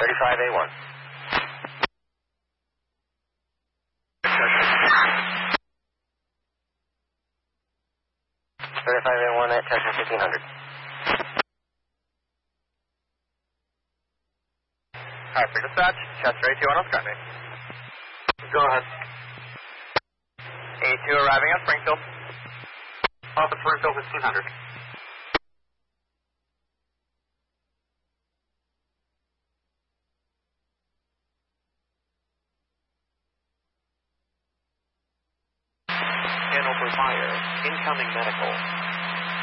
35A1. 35A1 at Cessna 1500. Alright, for dispatch, Chester A2 on Oscar. Go ahead. A2 arriving at Springfield. Off at Springfield 1500. Hanover Fire, incoming medical.